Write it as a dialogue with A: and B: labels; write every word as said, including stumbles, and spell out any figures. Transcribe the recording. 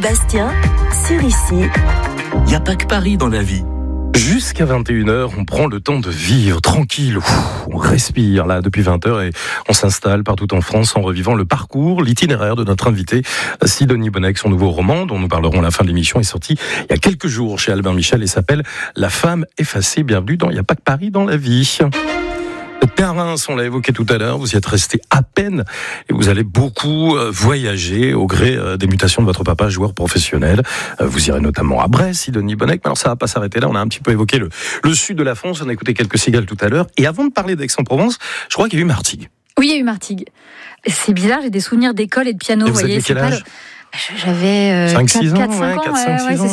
A: Bastien, sur ici.
B: Il n'y a pas que Paris dans la vie.
C: Jusqu'à vingt et une heures, on prend le temps de vivre tranquille. Ouh, on respire là depuis vingt heures et on s'installe partout en France en revivant le parcours, l'itinéraire de notre invité Sidonie Bonnec. Son nouveau roman, dont nous parlerons à la fin de l'émission, est sorti il y a quelques jours chez Albin Michel et s'appelle La femme effacée. Bienvenue dans Il n'y a pas que Paris dans la vie. Perrin, on l'a évoqué tout à l'heure, vous y êtes resté à peine et vous allez beaucoup voyager au gré des mutations de votre papa, joueur professionnel. Vous irez notamment à Brest, Sidonie Bonnec, mais alors ça va pas s'arrêter là, on a un petit peu évoqué le, le sud de la France, on a écouté quelques cigales tout à l'heure, et avant de parler d'Aix-en-Provence, je crois qu'il y a eu Martigues.
D: Oui, il y a eu Martigues. C'est bizarre, j'ai des souvenirs d'école et de piano,
C: Et
D: vous
C: vous
D: voyez.
C: aviez quel
D: c'est
C: âge ?
D: pas le... J'avais euh,
C: cinq six ans,
D: quatre cinq
C: ouais,
D: ans,
C: quatre
D: ouais,
C: cinq
D: ouais,
C: six
D: c'est
C: ans.